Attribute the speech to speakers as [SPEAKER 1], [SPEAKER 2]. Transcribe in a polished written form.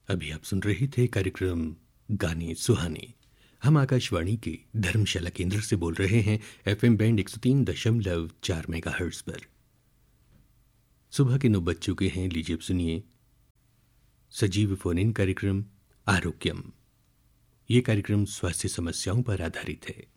[SPEAKER 1] अभी आप सुन रहे थे कार्यक्रम गाने सुहाने। हम आकाशवाणी के धर्मशाला केंद्र से बोल रहे हैं एफएम बैंड 103.4 मेगाहर्ट्ज पर। सुबह के 9 बज चुके हैं। लीजिए अब सुनिए सजीव फोन इन कार्यक्रम आरोग्यम। ये कार्यक्रम स्वास्थ्य समस्याओं पर आधारित है।